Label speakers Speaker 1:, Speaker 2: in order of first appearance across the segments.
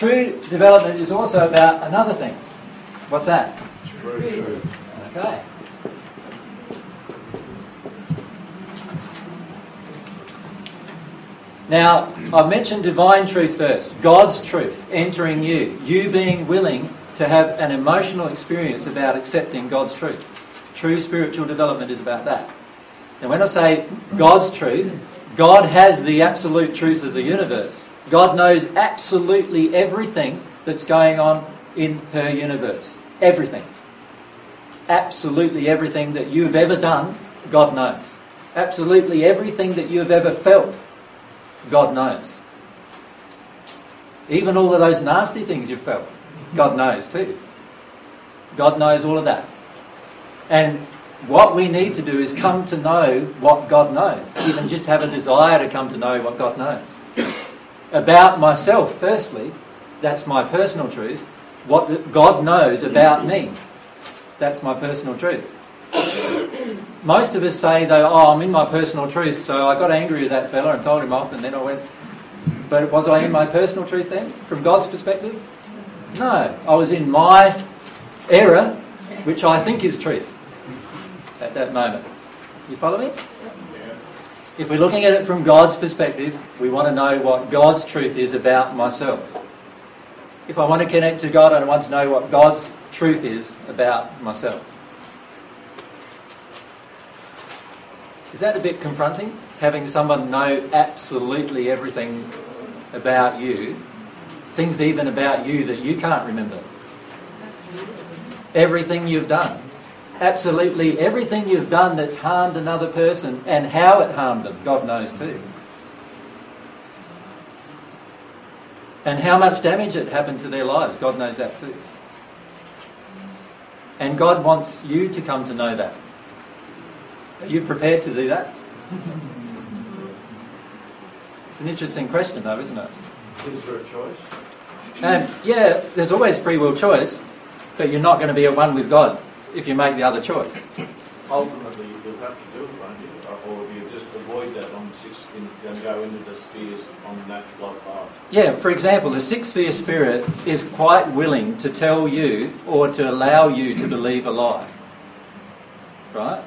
Speaker 1: True development is also about another thing. What's that?
Speaker 2: Truth.
Speaker 1: Okay. Now, I've mentioned divine truth first. God's truth entering you. You being willing to have an emotional experience about accepting God's truth. True spiritual development is about that. And when I say God's truth, God has the absolute truth of the universe. God knows absolutely everything that's going on in her universe. Everything. Absolutely everything that you've ever done, God knows. Absolutely everything that you've ever felt, God knows. Even all of those nasty things you've felt, God knows too. God knows all of that. And what we need to do is come to know what God knows. Even just have a desire to come to know what God knows. About myself, firstly, that's my personal truth. What God knows about me, that's my personal truth. Most of us say, though, I'm in my personal truth, so I got angry with that fella and told him off, and then I went... But was I in my personal truth then, from God's perspective? No, I was in my error, which I think is truth at that moment. You follow me? If we're looking at it from God's perspective, we want to know what God's truth is about myself. If I want to connect to God, I want to know what God's truth is about myself. Is that a bit confronting? Having someone know absolutely everything about you, things even about you that you can't remember. Everything you've done. Absolutely everything you've done that's harmed another person and how it harmed them, God knows too. And how much damage it happened to their lives, God knows that too. And God wants you to come to know that. Are you prepared to do that? It's an interesting question though, isn't it?
Speaker 2: Is there a choice?
Speaker 1: And yeah, there's always free will choice, but you're not going to be at one with God if you make the other choice.
Speaker 2: Ultimately, you'll have to do it, won't you? Or you just avoid that on and go into the spheres on the natural path.
Speaker 1: Yeah, for example, the sixth sphere spirit is quite willing to tell you or to allow you to believe a lie. Right?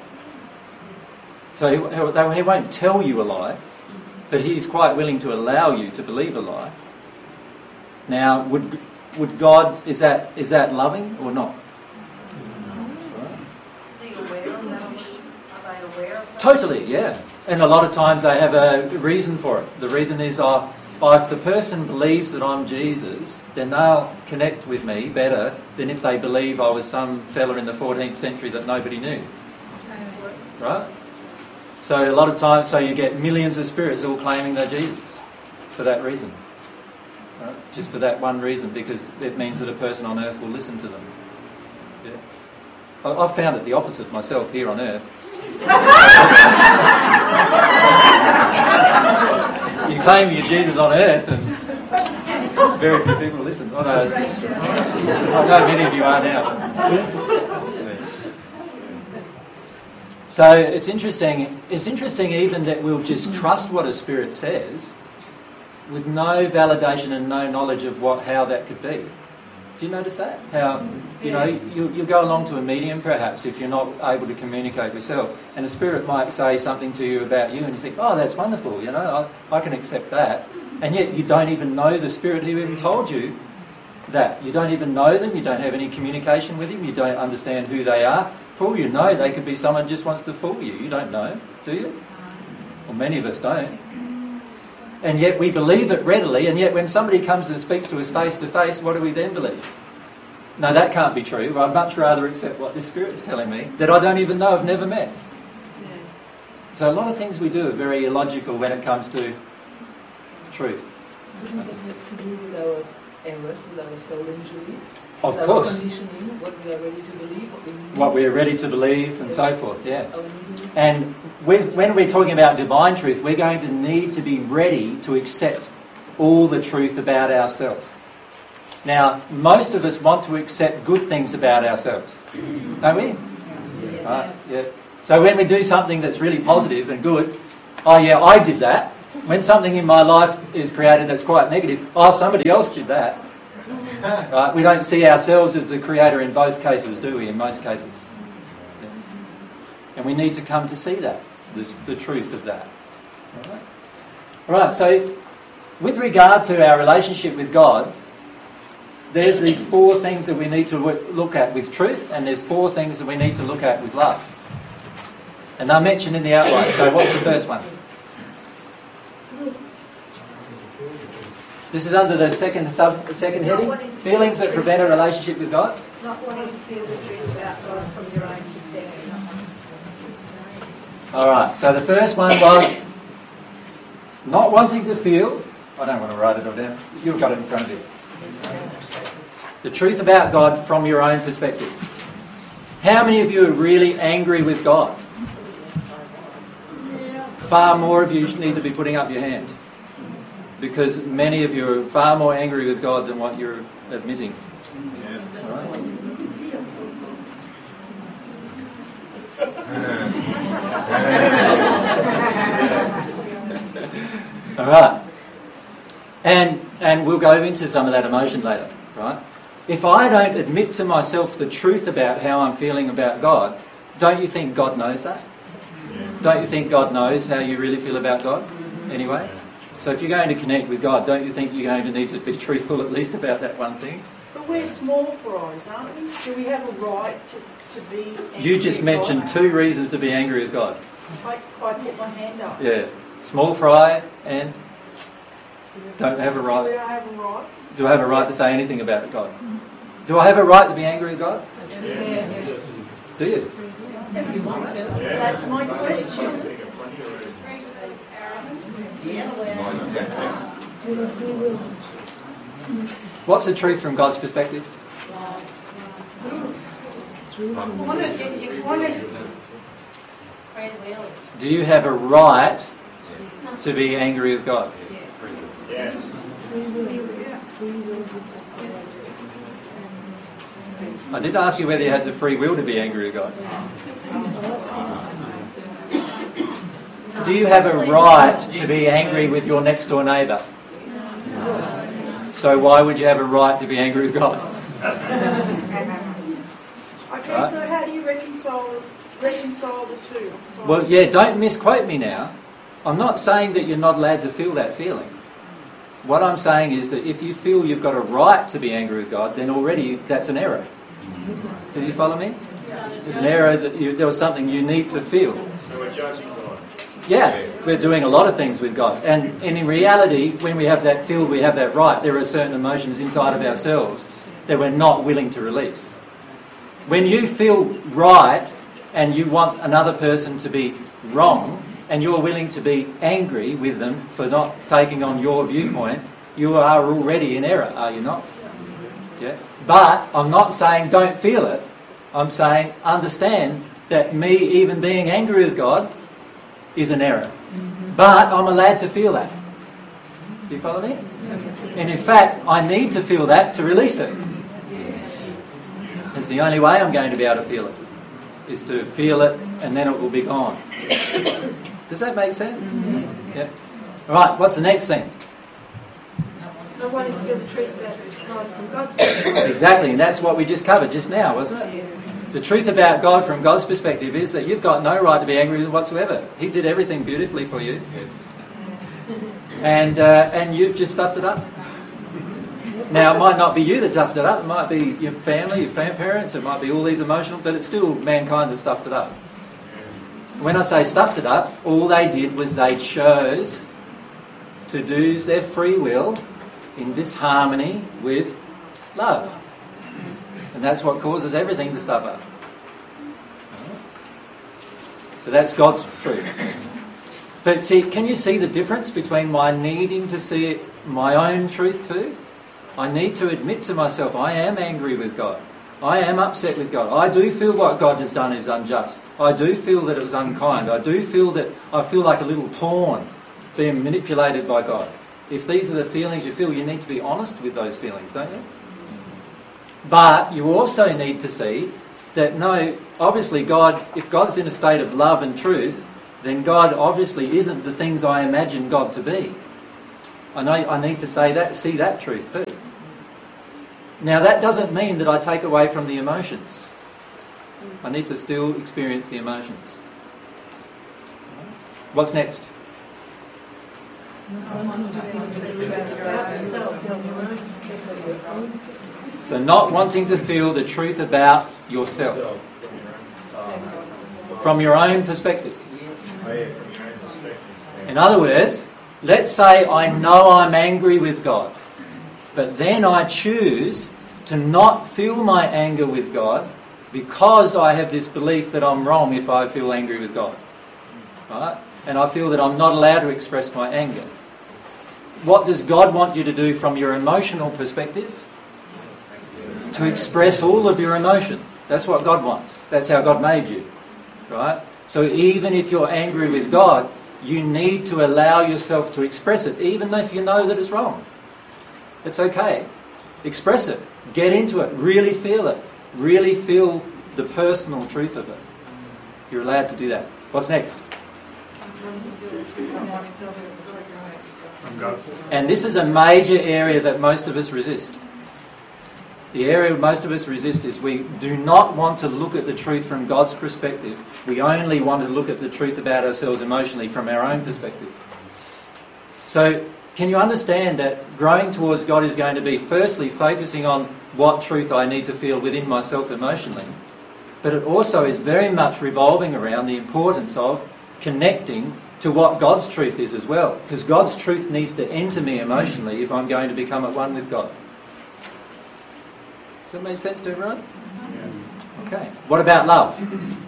Speaker 1: So he won't tell you a lie, but he's quite willing to allow you to believe a lie. Now, would God, is that loving or not?
Speaker 3: Is he aware of that? Are they aware of that?
Speaker 1: Totally, yeah. And a lot of times they have a reason for it. The reason is, if the person believes that I'm Jesus, then they'll connect with me better than if they believe I was some fella in the 14th century that nobody knew. Right? So a lot of times, you get millions of spirits all claiming they're Jesus for that reason. Right? Just for that one reason, because it means that a person on earth will listen to them. Yeah. I've found it the opposite myself here on earth. You claim you're Jesus on earth and very few people listen. I know many of you are now. So it's interesting. It's interesting even that we'll just trust what a spirit says with no validation and no knowledge of how that could be. Do you notice that? How, you'll go along to a medium perhaps if you're not able to communicate yourself, and a spirit might say something to you about you and you think, oh, that's wonderful, I can accept that. And yet you don't even know the spirit who even told you that. You don't even know them, you don't have any communication with him, you don't understand who they are. For all you know, they could be someone who just wants to fool you. You don't know, do you? Well, many of us don't. And yet we believe it readily, and yet when somebody comes and speaks to us face to face, what do we then believe? No, that can't be true. I'd much rather accept what this spirit's telling me that I don't even know, I've never met.
Speaker 3: Yeah.
Speaker 1: So a lot of things we do are very illogical when it comes to truth.
Speaker 4: Doesn't it have to do with our errors, with our soul injuries?
Speaker 1: Of
Speaker 4: with
Speaker 1: course.
Speaker 4: Our conditioning, what we are ready to believe,
Speaker 1: what we are ready to believe and so forth, yeah.
Speaker 4: Our needs.
Speaker 1: And when we're talking about divine truth, we're going to need to be ready to accept all the truth about ourselves. Now, most of us want to accept good things about ourselves, don't we?
Speaker 3: Yes.
Speaker 1: Right, yeah. So when we do something that's really positive and good, oh yeah, I did that. When something in my life is created that's quite negative, oh, somebody else did that. Right? We don't see ourselves as the creator in both cases, do we? In most cases. Yeah. And we need to come to see that, the truth of that. All right, so with regard to our relationship with God, there's these 4 things that we need to look at with truth, and there's 4 things that we need to look at with love. And they're mentioned in the outline. So what's the first one? This is under the second heading. Feelings that prevent a relationship with God.
Speaker 3: Not wanting to feel the truth about God from your own perspective.
Speaker 1: All right, so the first one was not wanting to feel. I don't want to write it all down. You've got it in front of you. The truth about God from your own perspective. How many of you are really angry with God? Far more of you need to be putting up your hand, because many of you are far more angry with God than what you're admitting. All right. And we'll go into some of that emotion later, right? If I don't admit to myself the truth about how I'm feeling about God, don't you think God knows that? Don't you think God knows how you really feel about God anyway? So if you're going to connect with God, don't you think you're going to need to be truthful at least about that one thing?
Speaker 5: But we're small fries, aren't we? Do we have a right to be angry?
Speaker 1: You just mentioned 2 reasons to be angry with God.
Speaker 5: I put my hand up.
Speaker 1: Yeah. Small fry and don't have a
Speaker 5: Do
Speaker 1: right.
Speaker 5: I have a right?
Speaker 1: Do I have a right to say anything about God? Do I have a right to be angry with God?
Speaker 2: Yeah.
Speaker 1: Do you?
Speaker 5: That's my question.
Speaker 1: What's the truth from God's perspective? Do you have a right to be angry with God?
Speaker 2: Yes.
Speaker 1: I did ask you whether you had the free will to be angry with God. Do you have a right to be angry with your next door neighbour? So why would you have a right to be angry with God?
Speaker 5: Okay, so how do you reconcile the two? Sorry.
Speaker 1: Well, yeah, don't misquote me now. I'm not saying that you're not allowed to feel that feeling. What I'm saying is that if you feel you've got a right to be angry with God, then already that's an error. Do you follow me? It's an error that there was something you need to feel.
Speaker 2: So we're judging God.
Speaker 1: Yeah, we're doing a lot of things with God. And in reality, when we have that feel, we have that right, there are certain emotions inside of ourselves that we're not willing to release. When you feel right and you want another person to be wrong and you're willing to be angry with them for not taking on your viewpoint, you are already in error, are you not? Yeah. But I'm not saying don't feel it. I'm saying understand that me even being angry with God is an error. But I'm allowed to feel that. Do you follow me? And in fact, I need to feel that to release it. It's the only way I'm going to be able to feel it, is to feel it and then it will be gone. Does that make sense? Yeah. All right, what's the next thing?
Speaker 5: I want to feel the truth about God from God's perspective.
Speaker 1: Exactly, and that's what we just covered just now, wasn't it? The truth about God from God's perspective is that you've got no right to be angry with whatsoever. He did everything beautifully for you. And you've just stuffed it up. Now, it might not be you that stuffed it up. It might be your family, your parents. It might be all these emotional, but it's still mankind that stuffed it up. When I say stuffed it up, all they did was they chose to use their free will in disharmony with love. And that's what causes everything to stuff up. So that's God's truth. But see, can you see the difference between my needing to see my own truth too? I need to admit to myself, I am angry with God. I am upset with God. I do feel what God has done is unjust. I do feel that it was unkind. I feel like a little pawn being manipulated by God. If these are the feelings you feel, you need to be honest with those feelings, don't you? But you also need to see that no, obviously God, if God's in a state of love and truth, then God obviously isn't the things I imagine God to be. I know I need to see that truth too. Now that doesn't mean that I take away from the emotions. I need to still experience the emotions. What's next? So not wanting to feel the truth about yourself from your own perspective. In other words, let's say I know I'm angry with God, but then I choose to not feel my anger with God because I have this belief that I'm wrong if I feel angry with God. Right? And I feel that I'm not allowed to express my anger. What does God want you to do from your emotional perspective? To express all of your emotion. That's what God wants. That's how God made you. Right? So even if you're angry with God, you need to allow yourself to express it, even if you know that it's wrong. It's okay. Express it. Get into it. Really feel it. Really feel the personal truth of it. You're allowed to do that. What's next? And this is a major area that most of us resist. The area most of us resist is we do not want to look at the truth from God's perspective. We only want to look at the truth about ourselves emotionally from our own perspective. So, can you understand that growing towards God is going to be firstly focusing on what truth I need to feel within myself emotionally, but it also is very much revolving around the importance of connecting to what God's truth is as well, because God's truth needs to enter me emotionally if I'm going to become at one with God. Does that make sense to everyone? Okay. What about love?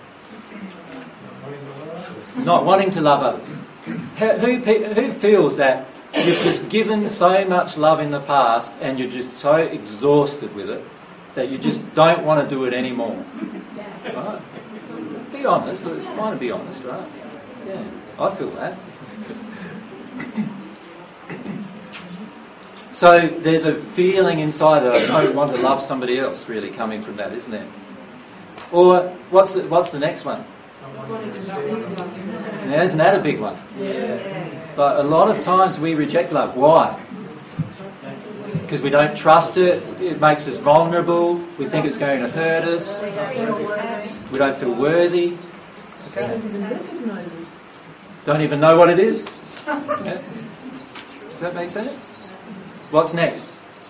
Speaker 1: Not wanting to love others. Who feels that you've just given so much love in the past and you're just so exhausted with it that you just don't want to do it anymore? Right? Be honest. It's fine to be honest, right? Yeah, I feel that. So there's a feeling inside that I don't want to love somebody else really coming from that, isn't there? Or what's the next one? Now, isn't that a big one? But a lot of times we reject love. Why? Because we don't trust it. It makes us vulnerable. We think it's going to hurt us. We don't feel worthy. Okay. Don't even know what it is. Yeah. Does that make sense? What's next?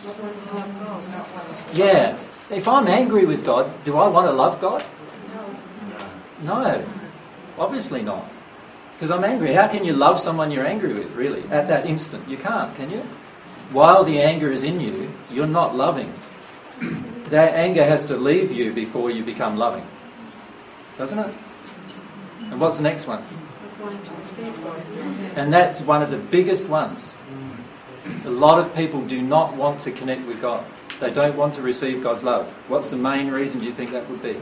Speaker 1: Yeah. If I'm angry with God, do I want to love God? No. Obviously not. Because I'm angry. How can you love someone you're angry with, really, at that instant? You can't, can you? While the anger is in you, you're not loving. That anger has to leave you before you become loving. Doesn't it? And what's the next one? And that's one of the biggest ones. A lot of people do not want to connect with God. They don't want to receive God's love. What's the main reason do you think that would be?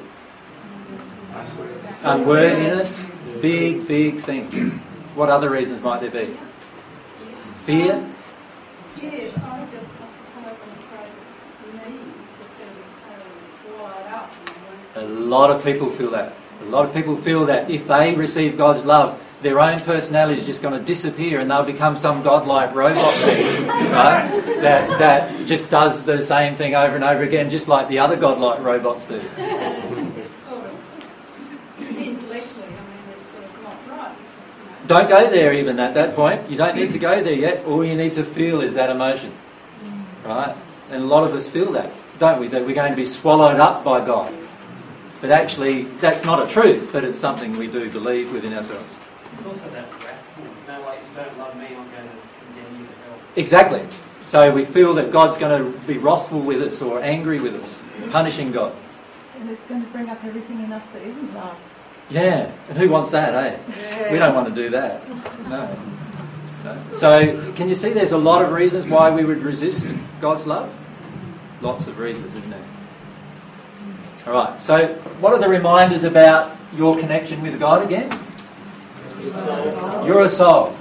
Speaker 1: Unworthiness. Big, big thing. What other reasons might there be? Fear?
Speaker 3: Yes, I suppose I'm afraid that me is just going to be totally swallowed up.
Speaker 1: A lot of people feel that. A lot of people feel that if they receive God's love, their own personality is just going to disappear and they'll become some godlike robot thing, right? That just does the same thing over and over again, just like the other godlike robots do.
Speaker 3: Sort of intellectually, it's sort of not right.
Speaker 1: Don't go there even at that point. You don't need to go there yet. All you need to feel is that emotion, right? And a lot of us feel that, don't we? That we're going to be swallowed up by God. But actually, that's not a truth, but it's something we do believe within ourselves.
Speaker 6: It's also that wrathful, like you don't love me, I'm going to condemn you to hell.
Speaker 1: Exactly. So we feel that God's going to be wrathful with us or angry with us, punishing God.
Speaker 7: And it's going to bring up everything in us that isn't love.
Speaker 1: Yeah, and who wants that, eh? Yeah. We don't want to do that. No. So can you see there's a lot of reasons why we would resist God's love? Lots of reasons, isn't there? All right, so what are the reminders about your connection with God again? You're a soul.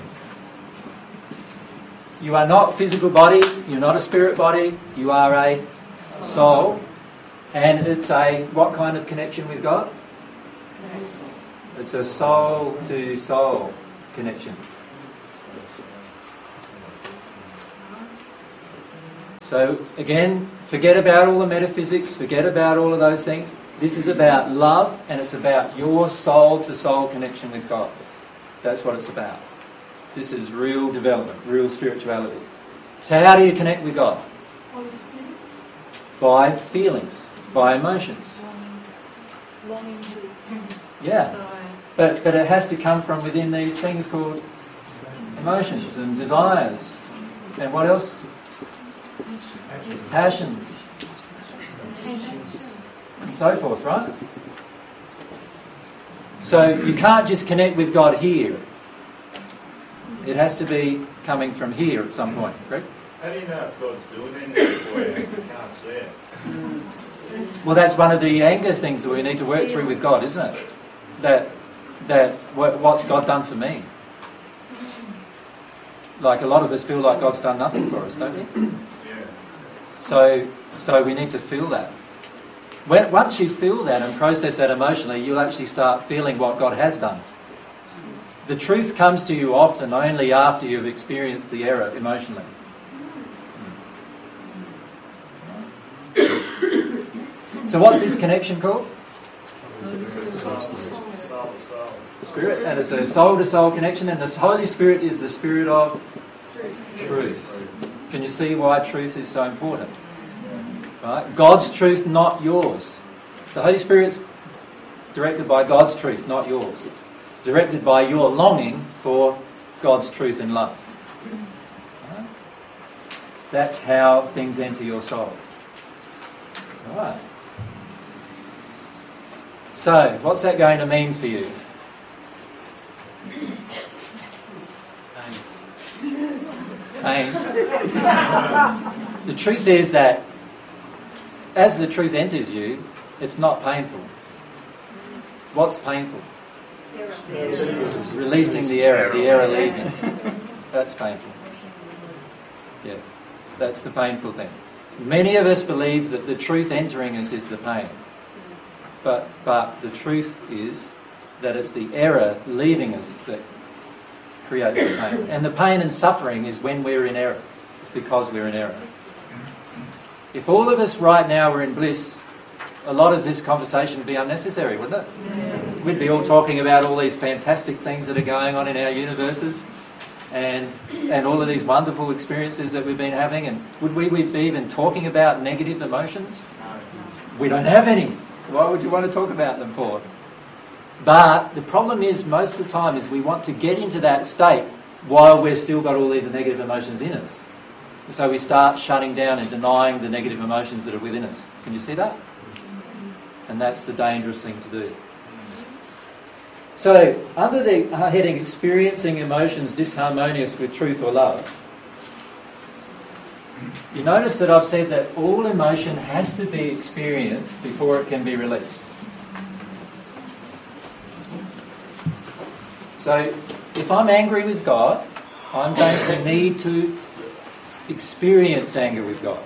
Speaker 1: You are not a physical body, you're not a spirit body, you are a soul. And it's a, what kind of connection with God? It's a soul to soul connection. So again, forget about all the metaphysics, forget about all of those things. This is about love, and it's about your soul-to-soul connection with God. That's what it's about. This is real development, real spirituality. So how do you connect with God?
Speaker 3: Holy Spirit.
Speaker 1: By feelings, by emotions.
Speaker 5: Longing to
Speaker 1: Yeah.
Speaker 5: desire.
Speaker 1: But it has to come from within these things called emotions and desires. And what else? Passions. And so forth, right? So you can't just connect with God here. It has to be coming from here at some point, correct?
Speaker 2: How do you know if God's doing anything for you? You can't see it.
Speaker 1: Well, that's one of the anger things that we need to work through with God, isn't it? That what's God done for me? Like a lot of us feel like God's done nothing for us, don't we?
Speaker 2: Yeah.
Speaker 1: So we need to feel that. Once you feel that and process that emotionally, you'll actually start feeling what God has done. The truth comes to you often only after you've experienced the error emotionally. So what's this connection called?
Speaker 2: Soul.
Speaker 1: Spirit. And it's a soul-to-soul connection, and the Holy Spirit is the Spirit of truth. Can you see why truth is so important? Right? God's truth, not yours. The Holy Spirit's directed by God's truth, not yours. It's directed by your longing for God's truth and love. Right? That's how things enter your soul. Right. So, what's that going to mean for you? Pain. The truth is that as the truth enters you, it's not painful. What's painful? Releasing the error leaving. That's painful. Yeah, that's the painful thing. Many of us believe that the truth entering us is the pain. But the truth is that it's the error leaving us that creates the pain. And the pain and suffering is when we're in error. It's because we're in error. If all of us right now were in bliss, a lot of this conversation would be unnecessary, wouldn't it? Yeah. We'd be all talking about all these fantastic things that are going on in our universes and all of these wonderful experiences that we've been having. And would we be even talking about negative emotions? We don't have any. Why would you want to talk about them for? But the problem is, most of the time, is we want to get into that state while we've still got all these negative emotions in us. So we start shutting down and denying the negative emotions that are within us. Can you see that? And that's the dangerous thing to do. So, under the heading experiencing emotions disharmonious with truth or love, you notice that I've said that all emotion has to be experienced before it can be released. So, if I'm angry with God, I'm going to need to experience anger with God.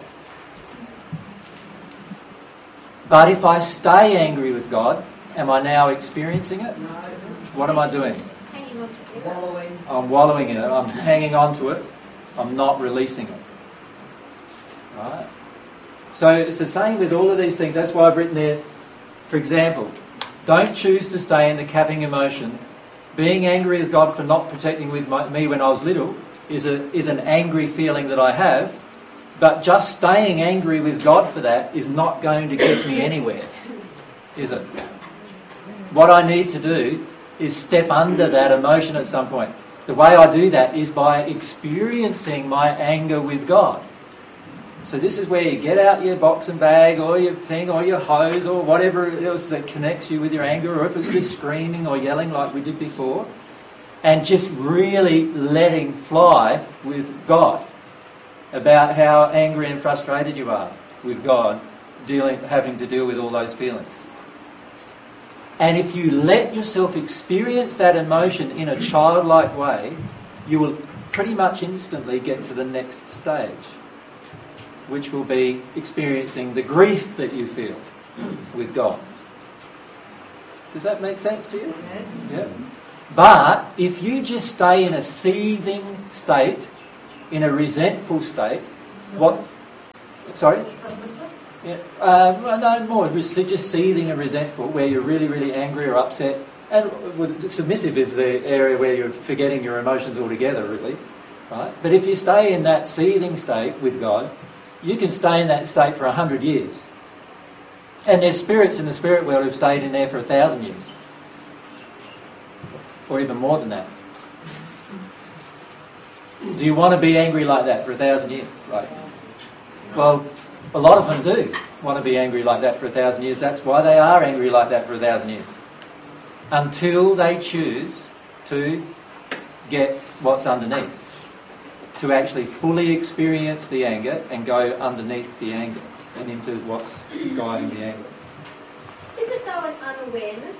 Speaker 1: But if I stay angry with God, am I now experiencing it? What am I doing?
Speaker 4: Wallowing.
Speaker 1: I'm wallowing in it. I'm hanging on to it. I'm not releasing it. Right? So it's the same with all of these things. That's why I've written there, for example, don't choose to stay in the capping emotion. Being angry with God for not protecting me when I was little is an angry feeling that I have, but just staying angry with God for that is not going to get me anywhere, is it? What I need to do is step under that emotion at some point. The way I do that is by experiencing my anger with God. So this is where you get out your box and bag or your thing or your hose or whatever else that connects you with your anger, or if it's just screaming or yelling like we did before, and just really letting fly with God about how angry and frustrated you are with God, having to deal with all those feelings. And if you let yourself experience that emotion in a childlike way, you will pretty much instantly get to the next stage, which will be experiencing the grief that you feel with God. Does that make sense to you? Yeah. But if you just stay in a seething state, in a resentful state, what? Sorry?
Speaker 6: Submissive?
Speaker 1: Yeah. Well, no, more. Just seething and resentful, where you're really, really angry or upset. And submissive is the area where you're forgetting your emotions altogether, really. Right? But if you stay in that seething state with God, you can stay in that state for 100 years. And there's spirits in the spirit world who've stayed in there for 1,000 years. Or even more than that. Do you want to be angry like that for 1,000 years? Right? Well, a lot of them do want to be angry like that for 1,000 years. That's why they are angry like that for 1,000 years. Until they choose to get what's underneath. To actually fully experience the anger and go underneath the anger and into what's guiding the anger.
Speaker 5: Is it though an unawareness?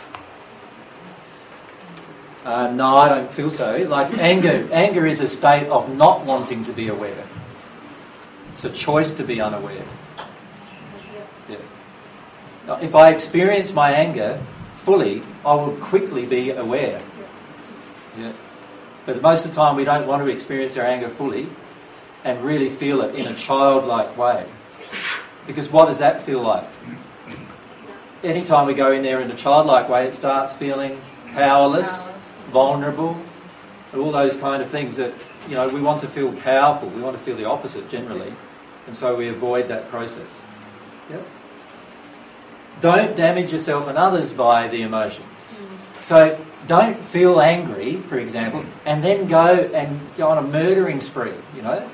Speaker 1: No, I don't feel so. Like anger is a state of not wanting to be aware. It's a choice to be unaware. Yeah. Now, if I experience my anger fully, I will quickly be aware. Yeah. But most of the time we don't want to experience our anger fully and really feel it in a childlike way. Because what does that feel like? Anytime we go in there in a childlike way, it starts feeling powerless, vulnerable, all those kind of things that, you know, we want to feel powerful. We want to feel the opposite generally. And so we avoid that process. Yep. Don't damage yourself and others by the emotion. So don't feel angry, for example, and then go on a murdering spree, you know.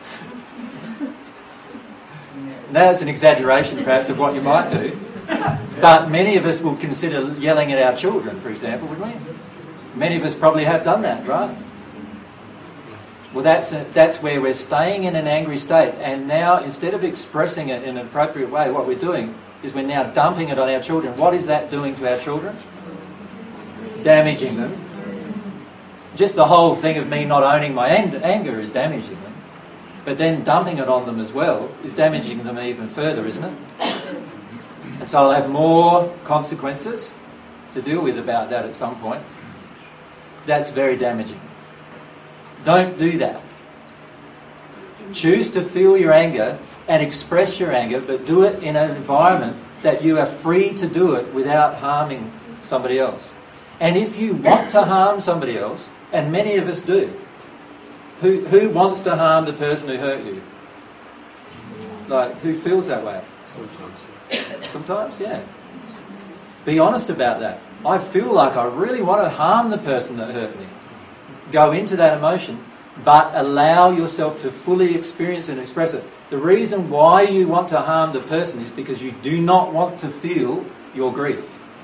Speaker 1: That's an exaggeration, perhaps, of what you might do. But many of us will consider yelling at our children, for example, wouldn't we? Many of us probably have done that, right? Well, that's where we're staying in an angry state. And now, instead of expressing it in an appropriate way, what we're doing is we're now dumping it on our children. What is that doing to our children? Damaging them. Just the whole thing of me not owning my anger is damaging them. But then dumping it on them as well is damaging them even further, isn't it? And so I'll have more consequences to deal with about that at some point. That's very damaging. Don't do that. Choose to feel your anger and express your anger, but do it in an environment that you are free to do it without harming somebody else. And if you want to harm somebody else, and many of us do, who wants to harm the person who hurt you? Like, who feels that way? Sometimes, yeah. Be honest about that. I feel like I really want to harm the person that hurt me. Go into that emotion, but allow yourself to fully experience it and express it. The reason why you want to harm the person is because you do not want to feel your grief.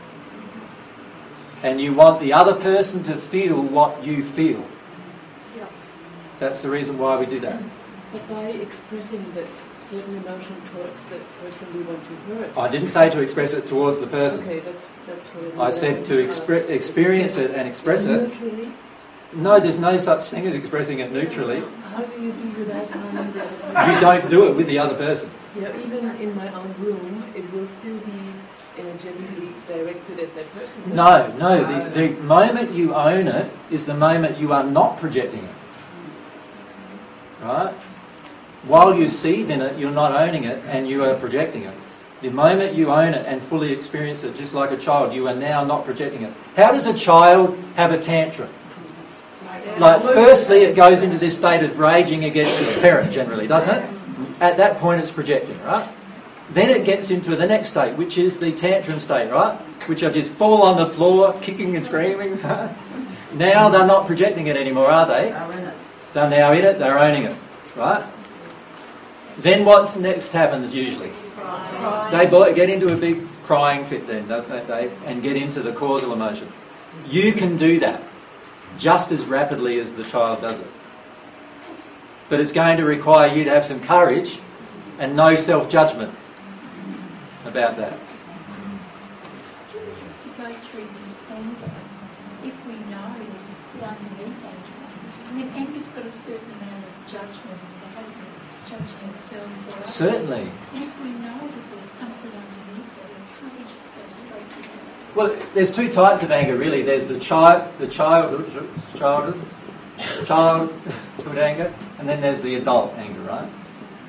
Speaker 1: And you want the other person to feel what you feel. That's the reason why we do that.
Speaker 4: But by expressing that certain emotion towards the person we want to hurt.
Speaker 1: I didn't say to express it towards the person.
Speaker 4: Okay, that's what
Speaker 1: I said to experience it and express it.
Speaker 4: Neutrally?
Speaker 1: No, there's no such thing as expressing it neutrally.
Speaker 4: How do you do without harming the other person?
Speaker 1: You don't do it with the other person.
Speaker 4: Yeah, even in my own room, it will still be energetically directed at that person. So
Speaker 1: No. The moment you own it is the moment you are not projecting it. Right? While you seethe in it, you're not owning it and you are projecting it. The moment you own it and fully experience it, just like a child, you are now not projecting it. How does a child have a tantrum? Like, firstly, it goes into this state of raging against its parent, generally, doesn't it? At that point, it's projecting, right? Then it gets into the next state, which is the tantrum state, right? Which are just fall on the floor, kicking and screaming. Now they're not projecting it anymore, are they? They're now in it, they're owning it, right? Then what's next happens usually? They get into a big crying fit then, don't they? And get into the causal emotion. You can do that just as rapidly as the child does it. But it's going to require you to have some courage and no self-judgment about that.
Speaker 3: To go through these things, if we know that underneath anger, I mean, anger's got a certain amount of judgment, it hasn't, it's judging ourselves or others.
Speaker 1: Certainly.
Speaker 3: And if we know that there's something underneath it, can't we just go straight to that?
Speaker 1: Well, there's two types of anger really. There's the childhood anger, and then there's the adult anger, right?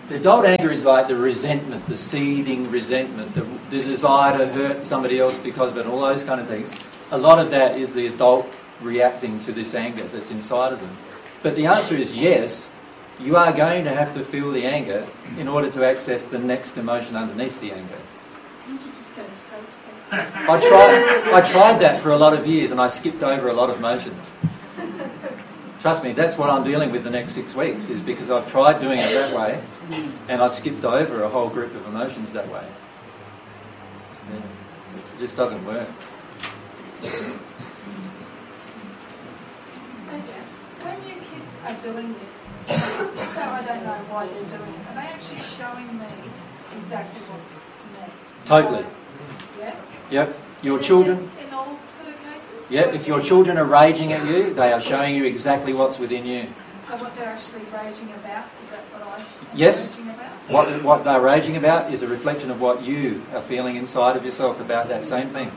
Speaker 1: The adult anger is like the resentment, the seething resentment, the desire to hurt somebody else because of it, all those kind of things. A lot of that is the adult reacting to this anger that's inside of them. But the answer is yes, you are going to have to feel the anger in order to access the next emotion underneath the anger.
Speaker 3: Can't you just go straight to that?
Speaker 1: I tried that for a lot of years and I skipped over a lot of emotions. Trust me, that's what I'm dealing with the next 6 weeks, is because I've tried doing it that way and I skipped over a whole group of emotions that way. Yeah. It just doesn't work.
Speaker 5: Okay. When your kids are doing this, so I don't know why they're doing it, are they actually showing me exactly what's me?
Speaker 1: Totally.
Speaker 5: Yeah?
Speaker 1: Yep. Your children...
Speaker 5: In all sort of cases?
Speaker 1: Yep, if your children are raging at you, they are showing you exactly what's within you.
Speaker 5: So what they're actually raging about, is that what I'm
Speaker 1: Yes.
Speaker 5: raging about?
Speaker 1: What they're raging about is a reflection of what you are feeling inside of yourself about that same thing.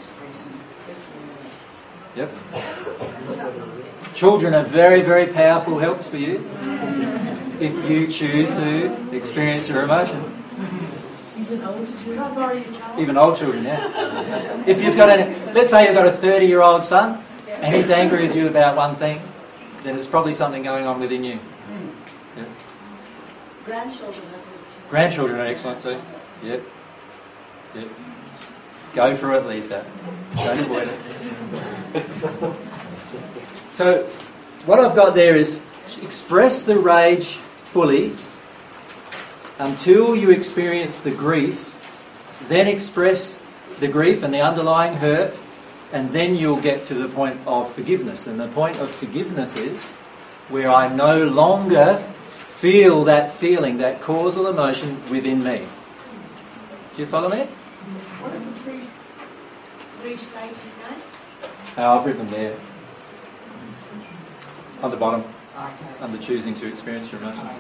Speaker 1: Yep. Children are very, very powerful helps for you if you choose to experience your emotion.
Speaker 4: Even older children.
Speaker 5: Can I borrow your child?
Speaker 1: Even old children, yeah. If you've got let's say you've got a 30-year-old son and he's angry with you about one thing, then there's probably something going on within you. Yeah.
Speaker 3: Grandchildren are good too.
Speaker 1: Grandchildren are excellent too. Yep. Yep. Go for it, Lisa. Don't avoid it. So, what I've got there is express the rage fully until you experience the grief, then express the grief and the underlying hurt, and then you'll get to the point of forgiveness. And the point of forgiveness is where I no longer feel that feeling, that causal emotion within me. Do you follow me?
Speaker 5: What are the three stages again?
Speaker 1: I've written them there. On the bottom, under choosing to experience your emotions.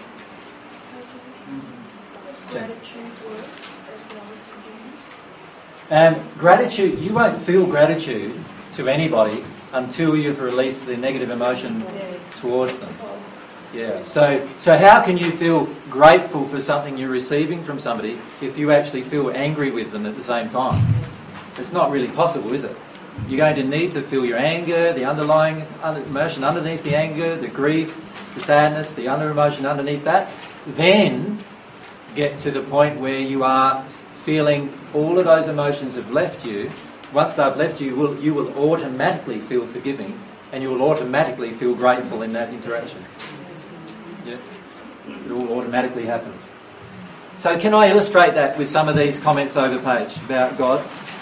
Speaker 5: Gratitude work as well as forgiveness?
Speaker 1: Gratitude, you won't feel gratitude to anybody until you've released the negative emotion towards them. Yeah. So how can you feel grateful for something you're receiving from somebody if you actually feel angry with them at the same time? It's not really possible, is it? You're going to need to feel your anger, the underlying emotion underneath the anger, the grief, the sadness, the under emotion underneath that. Then get to the point where you are feeling all of those emotions have left you. Once they've left you, you will automatically feel forgiving and you will automatically feel grateful in that interaction. Yeah? It all automatically happens. So can I illustrate that with some of these comments over page about God?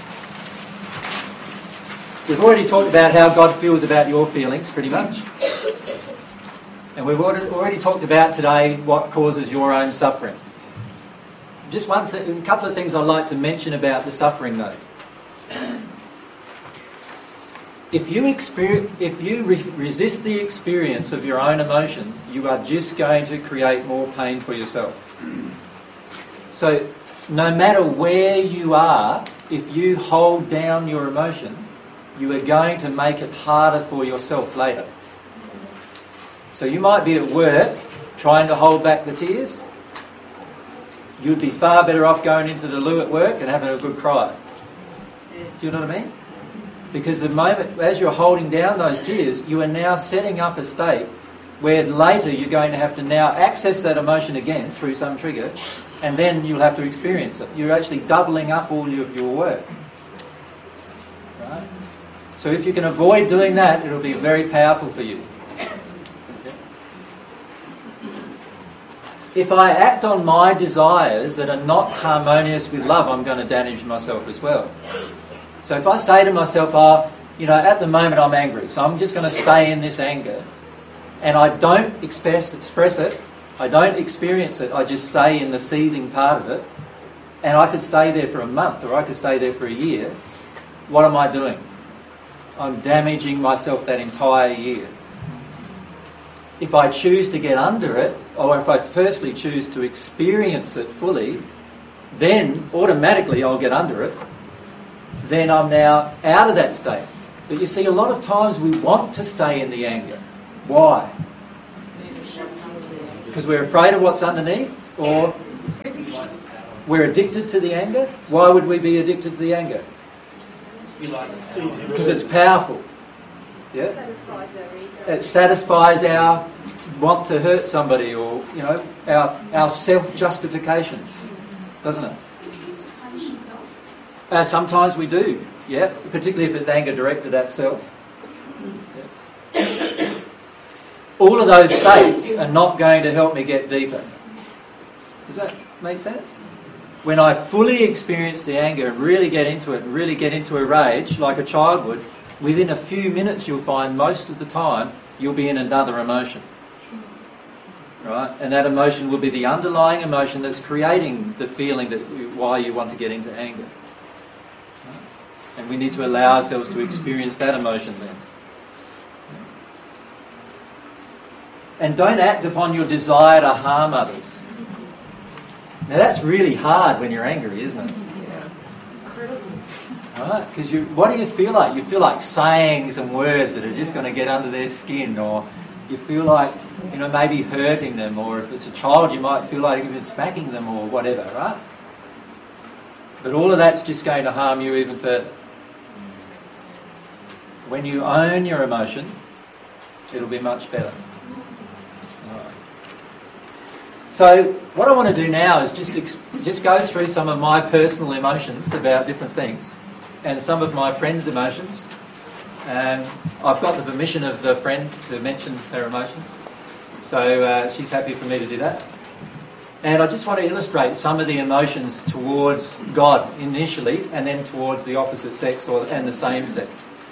Speaker 1: We've already talked about how God feels about your feelings, pretty much. And we've already talked about today what causes your own suffering. Just a couple of things I'd like to mention about the suffering, though. If you resist the experience of your own emotion, you are just going to create more pain for yourself. So, no matter where you are, if you hold down your emotion, you are going to make it harder for yourself later. So you might be at work trying to hold back the tears. You'd be far better off going into the loo at work and having a good cry. Do you know what I mean? Because the moment, as you're holding down those tears, you are now setting up a state where later you're going to have to now access that emotion again through some trigger, and then you'll have to experience it. You're actually doubling up all of your work. Right? So if you can avoid doing that, it'll be very powerful for you. If I act on my desires that are not harmonious with love, I'm going to damage myself as well. So if I say to myself, at the moment I'm angry, so I'm just going to stay in this anger, and I don't express it, I don't experience it, I just stay in the seething part of it, and I could stay there for a month or I could stay there for a year, what am I doing? I'm damaging myself that entire year. If I choose to get under it, or if I firstly choose to experience it fully, then automatically I'll get under it. Then I'm now out of that state. But you see, a lot of times we want to stay in the anger. Why? Because we're afraid of what's underneath? Or we're addicted to the anger. Why would we be addicted to the anger? Because it's powerful. Yeah? It satisfies our want to hurt somebody, or our self-justifications, doesn't it? Sometimes we do, yeah, particularly if it's anger directed at self. Yeah. All of those states are not going to help me get deeper. Does that make sense? When I fully experience the anger and really get into it, and really get into a rage like a child would, within a few minutes you'll find most of the time you'll be in another emotion. Right? And that emotion will be the underlying emotion that's creating the feeling that why you want to get into anger. Right? And we need to allow ourselves to experience that emotion then. And don't act upon your desire to harm others. Now that's really hard when you're angry, isn't it? Right? Because what do you feel like? You feel like saying some words that are just going to get under their skin, or you feel like, maybe hurting them, or if it's a child, you might feel like even smacking them or whatever, right? But all of that's just going to harm you even further. When you own your emotion, it'll be much better. Right. So what I want to do now is just go through some of my personal emotions about different things, and some of my friends' emotions. And I've got the permission of the friend to mention her emotions, so she's happy for me to do that. And I just want to illustrate some of the emotions towards God initially, and then towards the opposite sex and the same sex.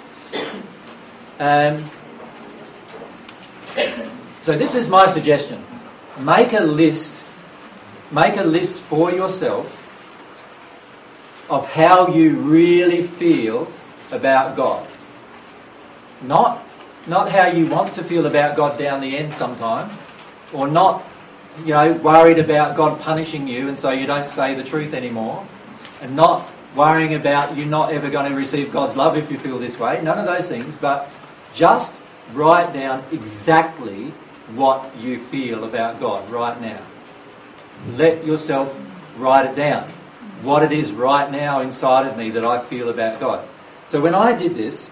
Speaker 1: So this is my suggestion. Make a list for yourself of how you really feel about God. Not how you want to feel about God down the end sometime, or not, worried about God punishing you and so you don't say the truth anymore, and not worrying about you not ever going to receive God's love if you feel this way. None of those things, but just write down exactly what you feel about God right now. Let yourself write it down. What it is right now inside of me that I feel about God. So when I did this,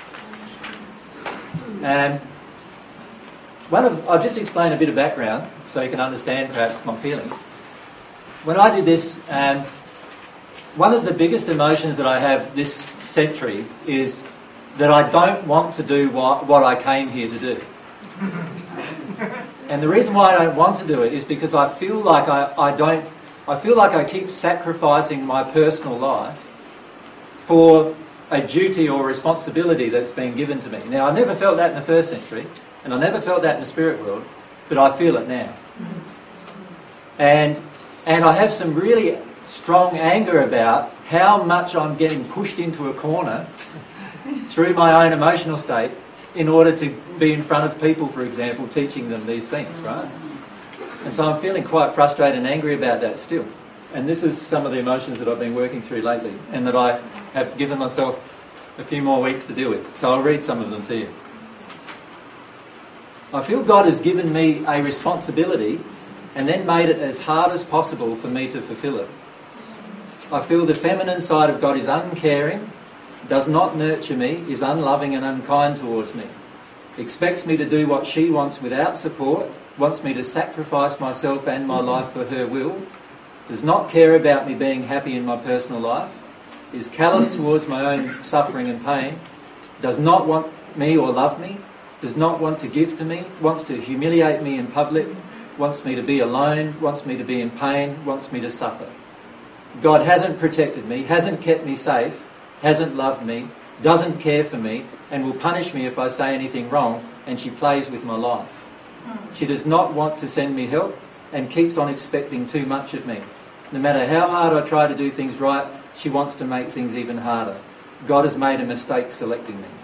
Speaker 1: I'll just explain a bit of background so you can understand perhaps my feelings. When I did this, one of the biggest emotions that I have this century is that I don't want to do what I came here to do. And the reason why I don't want to do it is because I feel like I keep sacrificing my personal life for a duty or responsibility that's been given to me. Now, I never felt that in the first century, and I never felt that in the spirit world, but I feel it now. And I have some really strong anger about how much I'm getting pushed into a corner through my own emotional state in order to be in front of people, for example, teaching them these things, right? And so I'm feeling quite frustrated and angry about that still. And this is some of the emotions that I've been working through lately, and that I have given myself a few more weeks to deal with. So I'll read some of them to you. I feel God has given me a responsibility and then made it as hard as possible for me to fulfill it. I feel the feminine side of God is uncaring, does not nurture me, is unloving and unkind towards me, expects me to do what she wants without support, wants me to sacrifice myself and my life for her will, does not care about me being happy in my personal life, is callous towards my own suffering and pain, does not want me or love me, does not want to give to me, wants to humiliate me in public, wants me to be alone, wants me to be in pain, wants me to suffer. God hasn't protected me, hasn't kept me safe, hasn't loved me, doesn't care for me, and will punish me if I say anything wrong, and she plays with my life. She does not want to send me help and keeps on expecting too much of me. No matter how hard I try to do things right, she wants to make things even harder. God has made a mistake selecting me.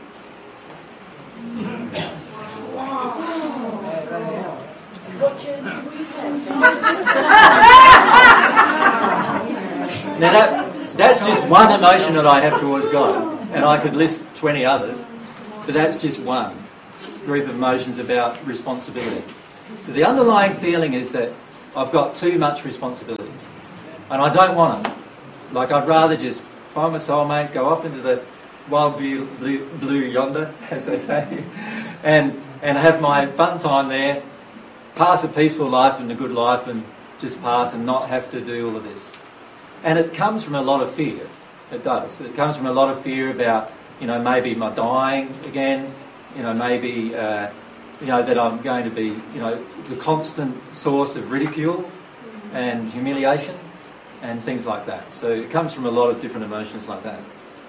Speaker 1: Now that's just one emotion that I have towards God, and I could list 20 others, but that's just one group of emotions about responsibility. So the underlying feeling is that I've got too much responsibility. And I don't want it. Like, I'd rather just find my soulmate, go off into the wild blue yonder, as they say, and have my fun time there, pass a peaceful life and a good life, and just pass and not have to do all of this. And it comes from a lot of fear. It does. It comes from a lot of fear about, maybe my dying again, maybe, that I'm going to be, the constant source of ridicule and humiliation and things like that. So it comes from a lot of different emotions like that.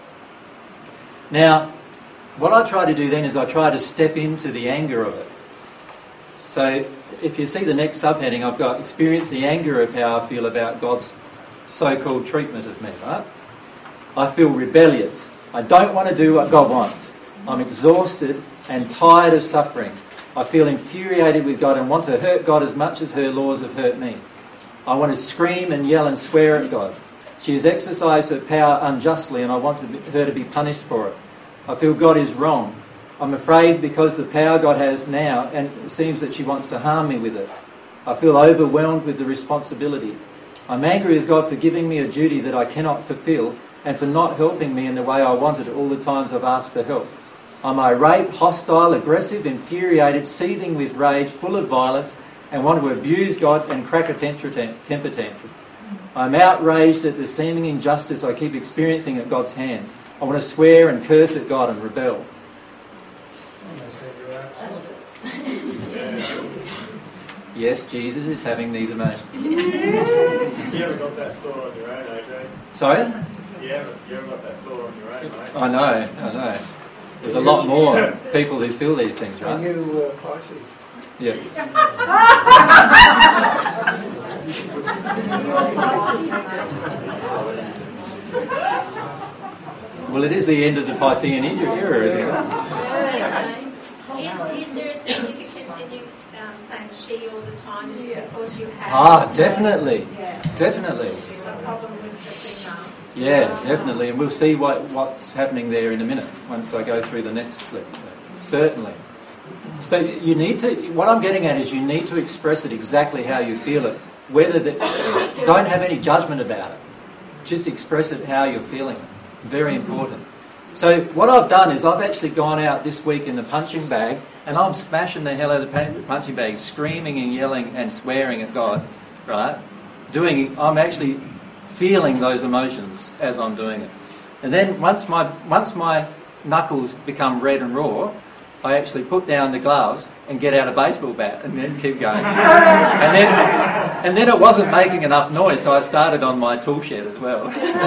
Speaker 1: Now, what I try to do then is I try to step into the anger of it. So if you see the next subheading, I've got experience the anger of how I feel about God's so-called treatment of me, right? I feel rebellious. I don't want to do what God wants. I'm exhausted and tired of suffering. I feel infuriated with God and want to hurt God as much as her laws have hurt me. I want to scream and yell and swear at God. She has exercised her power unjustly and I want her to be punished for it. I feel God is wrong. I'm afraid because the power God has now, and it seems that she wants to harm me with it. I feel overwhelmed with the responsibility. I'm angry with God for giving me a duty that I cannot fulfill and for not helping me in the way I wanted all the times I've asked for help. I'm irate, hostile, aggressive, infuriated, seething with rage, full of violence, and want to abuse God and crack a temper tantrum. I'm outraged at the seeming injustice I keep experiencing at God's hands. I want to swear and curse at God and rebel. Yes, Jesus is having these emotions.
Speaker 8: You ever got that thought on your own, AJ?
Speaker 1: Sorry?
Speaker 8: You ever got that thought on your own, mate?
Speaker 1: I know. There's a lot more people who feel these things, right?
Speaker 9: Are you Pisces?
Speaker 1: Yeah. Well, it is the end of the Piscean era, isn't it?
Speaker 10: Is there a significance in you saying she all the time? Is it because you have...
Speaker 1: Definitely. Definitely. Yeah, definitely. And we'll see what's happening there in a minute once I go through the next slip. Certainly. But you need to, what I'm getting at is you need to express it exactly how you feel it. Don't have any judgment about it. Just express it how you're feeling it. Very important. So what I've done is I've actually gone out this week in the punching bag and I'm smashing the hell out of the punching bag, screaming and yelling and swearing at God, right? I'm actually feeling those emotions as I'm doing it. And then once my knuckles become red and raw, I actually put down the gloves and get out a baseball bat and then keep going. And then it wasn't making enough noise, so I started on my tool shed as well.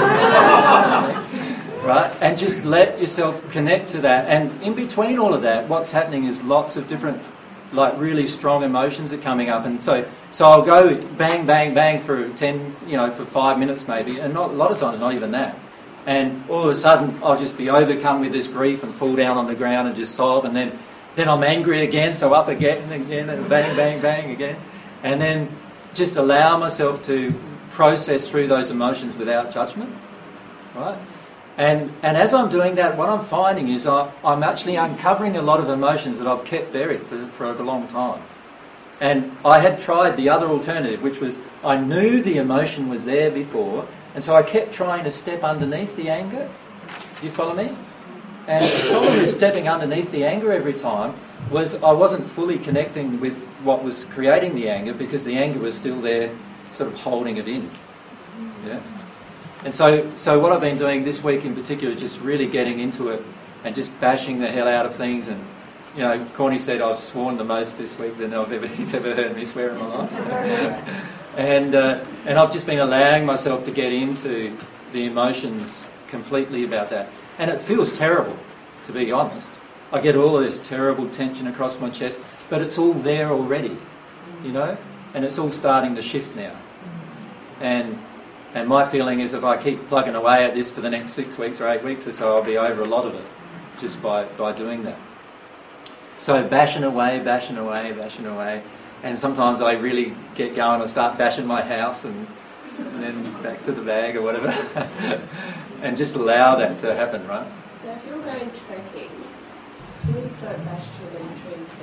Speaker 1: Right? And just let yourself connect to that. And in between all of that, what's happening is lots of different, like really strong emotions are coming up. And so I'll go bang, bang, bang for 5 minutes maybe, and a lot of times not even that. And all of a sudden, I'll just be overcome with this grief and fall down on the ground and just sob. And then I'm angry again, so up again and again, and bang, bang, bang again. And then just allow myself to process through those emotions without judgment, right? And as I'm doing that, what I'm finding is I'm actually uncovering a lot of emotions that I've kept buried for a long time. And I had tried the other alternative, which was I knew the emotion was there before, and so I kept trying to step underneath the anger. Do you follow me? And the problem with stepping underneath the anger every time was I wasn't fully connecting with what was creating the anger because the anger was still there sort of holding it in. Yeah. And so what I've been doing this week in particular is just really getting into it and just bashing the hell out of things. And, Corny said I've sworn the most this week than he's ever heard me swear in my life. And I've just been allowing myself to get into the emotions completely about that. And it feels terrible, to be honest. I get all of this terrible tension across my chest, but it's all there already, and it's all starting to shift now. And my feeling is if I keep plugging away at this for the next 6 weeks or 8 weeks or so, I'll be over a lot of it just by doing that. So bashing away. And sometimes I really get going and start bashing my house and then back to the bag or whatever. And just allow that to happen, right?
Speaker 4: Now, if you're going trekking, please don't bash too many trees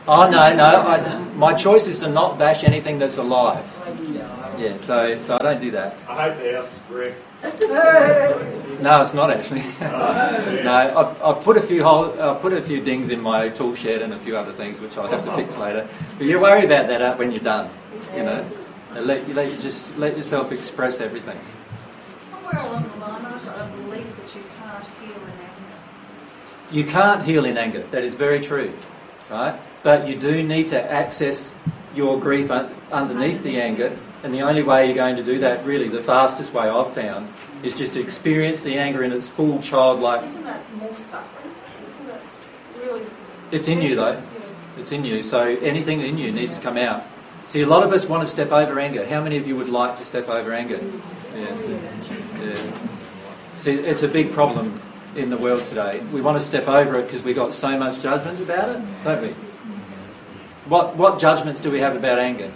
Speaker 1: Oh, no. My choice is to not bash anything that's alive. Yeah, so I don't do that.
Speaker 8: I hope the house is brick.
Speaker 1: No, it's not actually. No, I've put a few dings in my tool shed and a few other things which I'll have to fix later. But you worry about that when you're done, you know. And let yourself express everything.
Speaker 7: Somewhere along the line, I've got a belief that you can't heal in anger.
Speaker 1: You can't heal in anger. That is very true, right? But you do need to access your grief underneath the anger. And the only way you're going to do that, really, the fastest way I've found, is just to experience the anger in its full childlike...
Speaker 7: Isn't that more suffering? Isn't that really...
Speaker 1: It's in you, though. It's in you. So anything in you needs to come out. See, a lot of us want to step over anger. How many of you would like to step over anger? Yes. Yeah. See, it's a big problem in the world today. We want to step over it because we've got so much judgment about it, don't we? What judgments do we have about anger?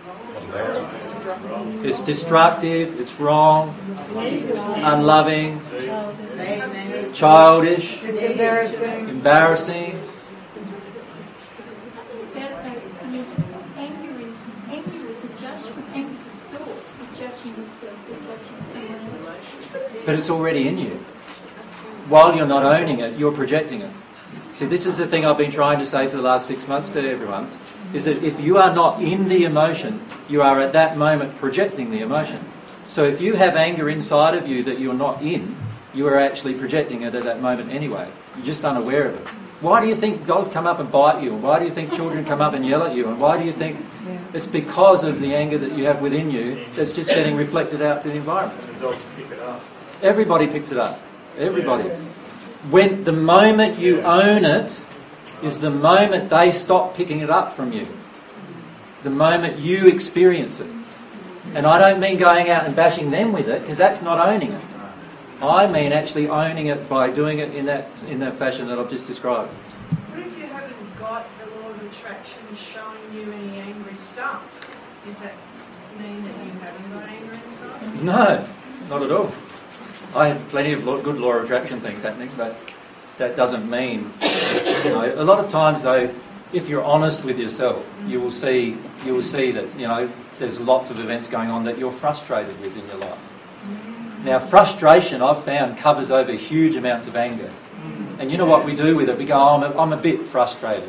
Speaker 1: It's destructive, it's wrong, unloving, childish,
Speaker 7: It's embarrassing.
Speaker 1: embarrassing.
Speaker 3: Anger is a judgment. Anger is a thought. You're judging yourself. You're judging someone else.
Speaker 1: But it's already in you. While you're not owning it, you're projecting it. See, this is the thing I've been trying to say for the last 6 months to everyone, is that if you are not in the emotion, you are at that moment projecting the emotion. So if you have anger inside of you that you're not in, you are actually projecting it at that moment anyway. You're just unaware of it. Why do you think dogs come up and bite you? And why do you think children come up and yell at you? And why do you think it's because of the anger that you have within you that's just getting reflected out to the environment?
Speaker 8: And the dogs pick it up.
Speaker 1: Everybody picks it up. Everybody. When the moment you own it is the moment they stop picking it up from you. The moment you experience it. And I don't mean going out and bashing them with it, because that's not owning it. I mean actually owning it by doing it in that fashion that I've just described.
Speaker 9: What if you haven't got the law of attraction showing you any angry stuff? Does that mean that you haven't got anger inside?
Speaker 1: No, not at all. I have plenty of good law of attraction things happening, but that doesn't mean, a lot of times though, if you're honest with yourself, you will see that, there's lots of events going on that you're frustrated with in your life. Now, frustration, I've found, covers over huge amounts of anger. And you know what we do with it? We go, I'm a bit frustrated.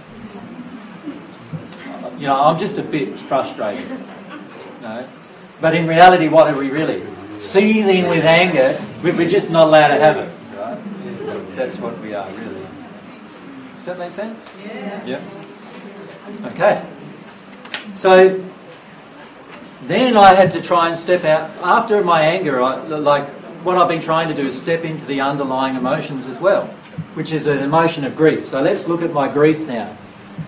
Speaker 1: I'm just a bit frustrated. No? But in reality, what are we really? Seething with anger, we're just not allowed to have it. Right? That's what we are, really. Does that make sense? Yeah. Okay. So then I had to try and step out. After my anger, what I've been trying to do is step into the underlying emotions as well, which is an emotion of grief. So let's look at my grief now.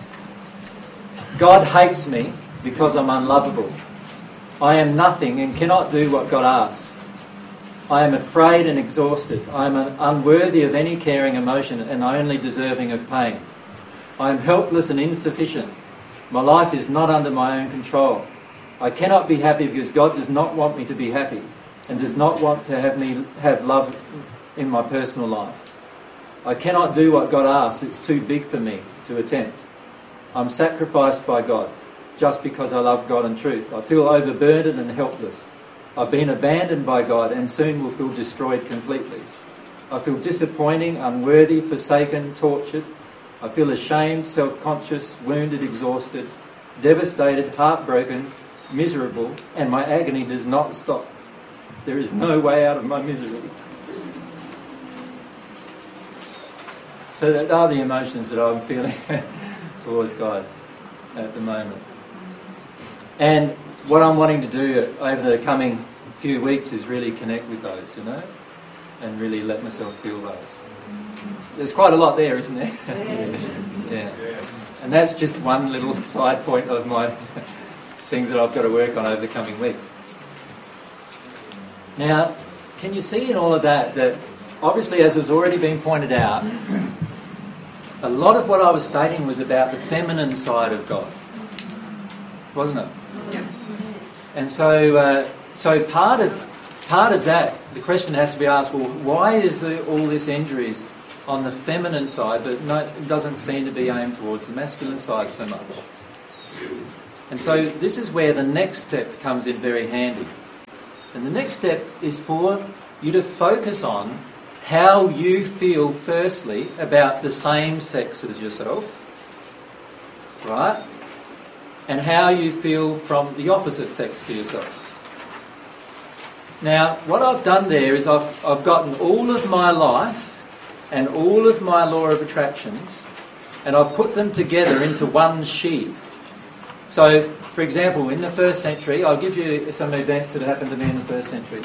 Speaker 1: God hates me because I'm unlovable. I am nothing and cannot do what God asks. I am afraid and exhausted. I am unworthy of any caring emotion and only deserving of pain. I am helpless and insufficient. My life is not under my own control. I cannot be happy because God does not want me to be happy and does not want to have me have love in my personal life. I cannot do what God asks. It's too big for me to attempt. I'm sacrificed by God just because I love God and truth. I feel overburdened and helpless. I've been abandoned by God and soon will feel destroyed completely. I feel disappointing, unworthy, forsaken, tortured. I feel ashamed, self-conscious, wounded, exhausted, devastated, heartbroken, miserable, and my agony does not stop. There is no way out of my misery. So that are the emotions that I'm feeling towards God at the moment. And what I'm wanting to do over the coming few weeks is really connect with those, and really let myself feel those. There's quite a lot there, isn't there? Yeah. And that's just one little side point of my things that I've got to work on over the coming weeks. Now, can you see in all of that obviously, as has already been pointed out, a lot of what I was stating was about the feminine side of God, wasn't it? And so part of that, the question has to be asked, well, why is all this injuries on the feminine side, but it doesn't seem to be aimed towards the masculine side so much. And so this is where the next step comes in very handy. And the next step is for you to focus on how you feel firstly about the same sex as yourself, right? And how you feel from the opposite sex to yourself. Now, what I've done there is I've gotten all of my life and all of my law of attractions, and I've put them together into one sheet. So, for example, in the first century, I'll give you some events that happened to me in the first century.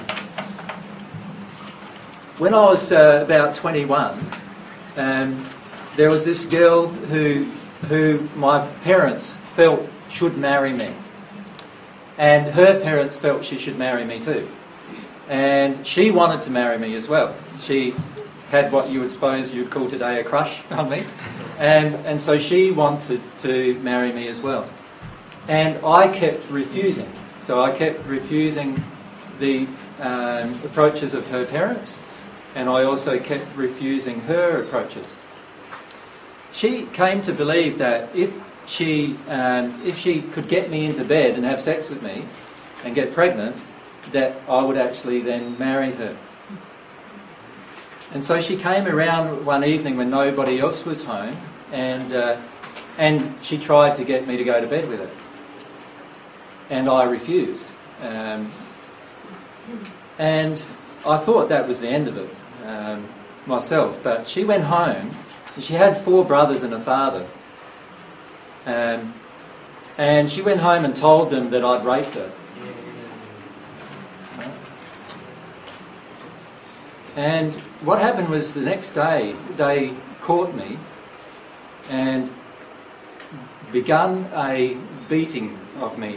Speaker 1: When I was about 21, there was this girl who my parents felt should marry me. And her parents felt she should marry me too. And she wanted to marry me as well. She had what you would suppose you'd call today a crush on me. And so she wanted to marry me as well. And I kept refusing. So I kept refusing the approaches of her parents, and I also kept refusing her approaches. She came to believe that if she could get me into bed and have sex with me and get pregnant, that I would actually then marry her. And so she came around one evening when nobody else was home, and she tried to get me to go to bed with her. And I refused. And I thought that was the end of it myself. But she went home, and she had 4 brothers and a father. And she went home and told them that I'd raped her. And what happened was the next day they caught me and begun a beating of me.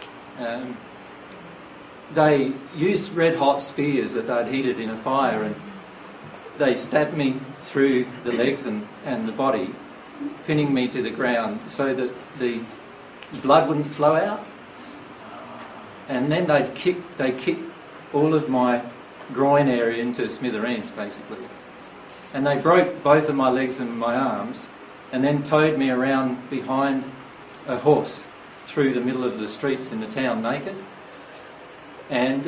Speaker 1: They used red hot spears that they'd heated in a fire, and they stabbed me through the legs and the body, pinning me to the ground so that the blood wouldn't flow out. And then they kicked all of my groin area into smithereens, basically. And they broke both of my legs and my arms, and then towed me around behind a horse through the middle of the streets in the town naked. And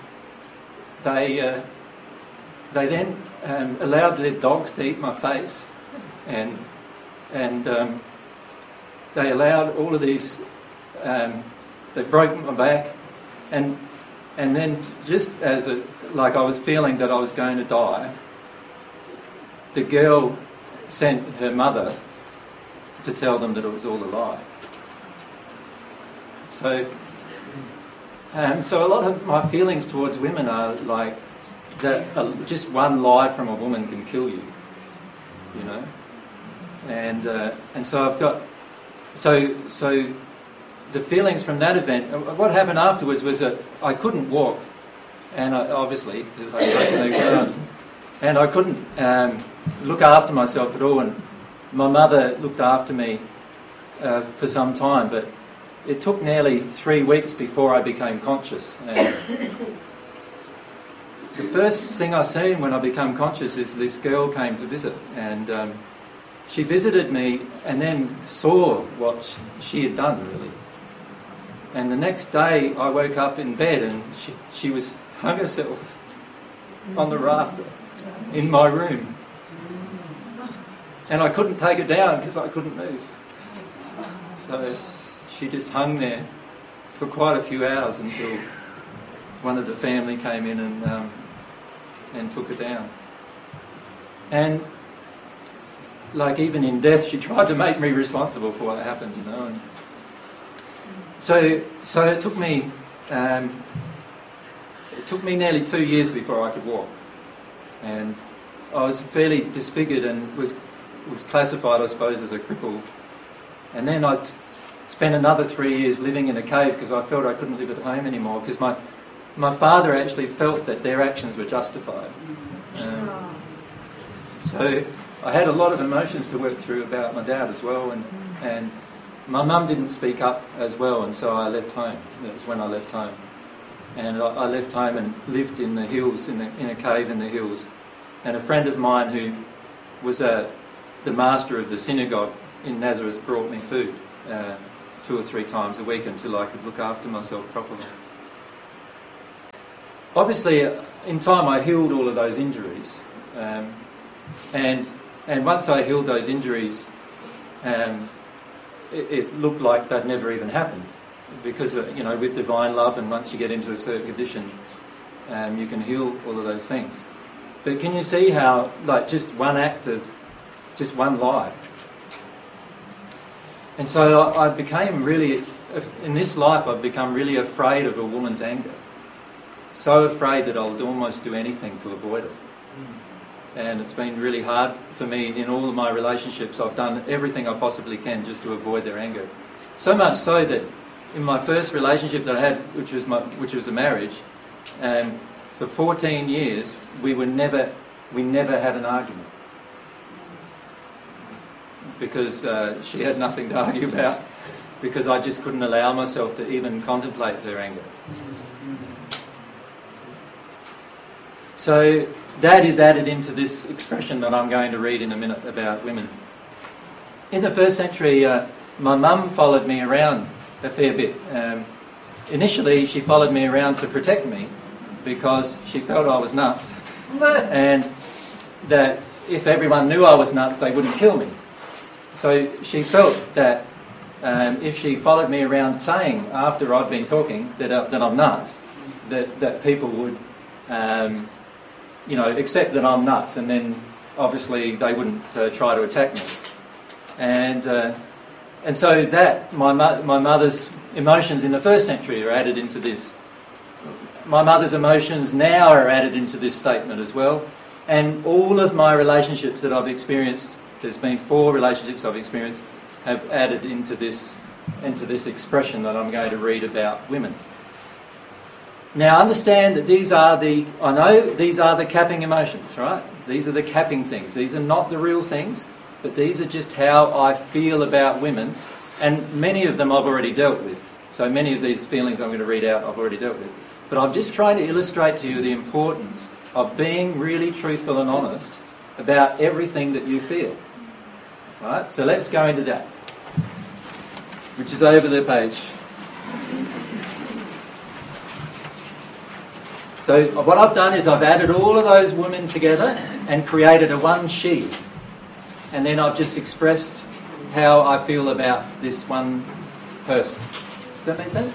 Speaker 1: they then allowed their dogs to eat my face, and they allowed all of these. They broke my back, and then just as like I was feeling that I was going to die, the girl sent her mother to tell them that it was all a lie. So a lot of my feelings towards women are like that. Just one lie from a woman can kill you, you know. And so I've got so the feelings from that event. What happened afterwards was that I couldn't walk, and obviously because I had no arms, and I couldn't look after myself at all. And my mother looked after me for some time, but it took nearly 3 weeks before I became conscious. And the first thing I seen when I became conscious is this girl came to visit, and she visited me and then saw what she had done, really. And the next day I woke up in bed and she was hung herself on the rafter in my room. And I couldn't take her down because I couldn't move. So she just hung there for quite a few hours until one of the family came in and took her down. And like even in death, she tried to make me responsible for what happened, you know. And so it took me nearly 2 years before I could walk, and I was fairly disfigured and was classified, I suppose, as a cripple. And then I spent another 3 years living in a cave because I felt I couldn't live at home anymore, because my father actually felt that their actions were justified. So I had a lot of emotions to work through about my dad as well, and my mum didn't speak up as well, and so I left home. That was when I left home. And I left home and lived in the hills, in a cave in the hills. And a friend of mine was the master of the synagogue in Nazareth brought me food 2 or 3 times a week until I could look after myself properly. Obviously, in time I healed all of those injuries, and once I healed those injuries, it looked like they'd never even happened, because with divine love, and once you get into a certain condition, you can heal all of those things. But can you see how, like, just one act of just one lie? And so I became really, in this life, I've become really afraid of a woman's anger. So afraid that I'll almost do anything to avoid it. And it's been really hard for me in all of my relationships. I've done everything I possibly can just to avoid their anger. So much so that in my first relationship that I had, which was a marriage, for 14 years we never had an argument, because she had nothing to argue about, because I just couldn't allow myself to even contemplate her anger. So that is added into this expression that I'm going to read in a minute about women. In the first century, my mum followed me around a fair bit. Initially, she followed me around to protect me, because she felt I was nuts, and that if everyone knew I was nuts, they wouldn't kill me. So she felt that if she followed me around saying, after I'd been talking, that I'm nuts, that people would accept that I'm nuts, and then obviously they wouldn't try to attack me. And so that my mother's emotions in the first century are added into this. My mother's emotions now are added into this statement as well. And all of my relationships that I've experienced, there's been 4 relationships I've experienced, have added into this expression that I'm going to read about women. Now understand that these are the capping emotions, right? These are the capping things. These are not the real things, but these are just how I feel about women, and many of them I've already dealt with. So many of these feelings I'm going to read out I've already dealt with. But I'm just trying to illustrate to you the importance of being really truthful and honest about everything that you feel. Right? So let's go into that, which is over the page. So what I've done is I've added all of those women together and created a one she. And then I've just expressed how I feel about this one person. Does that make sense?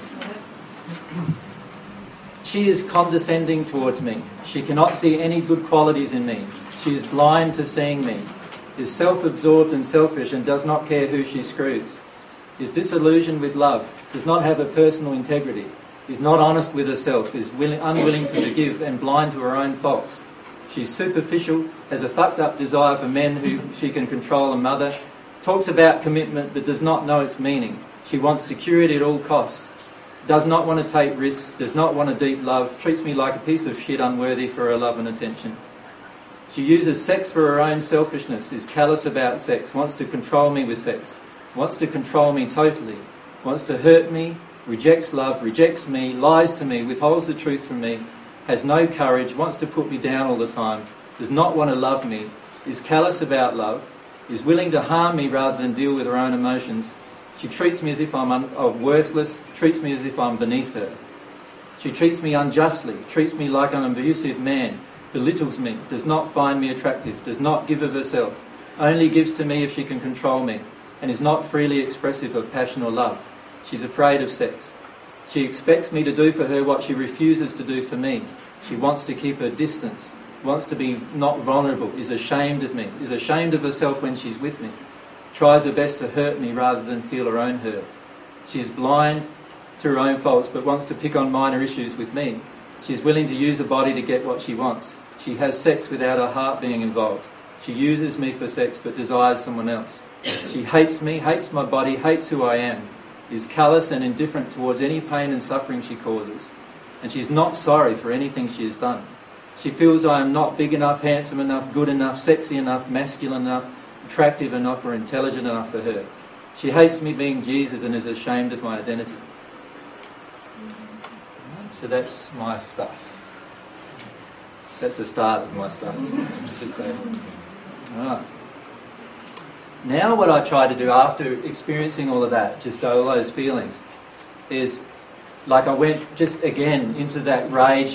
Speaker 1: She is condescending towards me. She cannot see any good qualities in me. She is blind to seeing me, is self-absorbed and selfish and does not care who she screws, is disillusioned with love, does not have a personal integrity, is not honest with herself, is unwilling to forgive and blind to her own faults. She's superficial, has a fucked up desire for men who she can control and mother, talks about commitment but does not know its meaning. She wants security at all costs, does not want to take risks, does not want a deep love, treats me like a piece of shit unworthy for her love and attention. She uses sex for her own selfishness, is callous about sex, wants to control me with sex, wants to control me totally, wants to hurt me, rejects love, rejects me, lies to me, withholds the truth from me, has no courage, wants to put me down all the time, does not want to love me, is callous about love, is willing to harm me rather than deal with her own emotions. She treats me as if I'm worthless, treats me as if I'm beneath her. She treats me unjustly, treats me like an abusive man, belittles me, does not find me attractive, does not give of herself, only gives to me if she can control me, and is not freely expressive of passion or love. She's afraid of sex. She expects me to do for her what she refuses to do for me. She wants to keep her distance, wants to be not vulnerable, is ashamed of me, is ashamed of herself when she's with me, tries her best to hurt me rather than feel her own hurt. She is blind to her own faults but wants to pick on minor issues with me. She is willing to use her body to get what she wants. She has sex without her heart being involved. She uses me for sex but desires someone else. She hates me, hates my body, hates who I am, is callous and indifferent towards any pain and suffering she causes. And she's not sorry for anything she has done. She feels I am not big enough, handsome enough, good enough, sexy enough, masculine enough, attractive enough or intelligent enough for her. She hates me being Jesus and is ashamed of my identity. So that's my stuff. That's the start of my stuff, I should say. All right. Now what I try to do after experiencing all of that, just all those feelings, is like I went just again into that rage